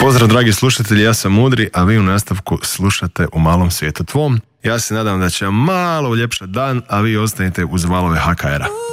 Pozdrav dragi slušatelji, ja sam Mudri, a vi u nastavku slušate U malom svijetu tvom. Ja se nadam da će malo uljepšati dan, a vi ostanite uz valove HKR-a.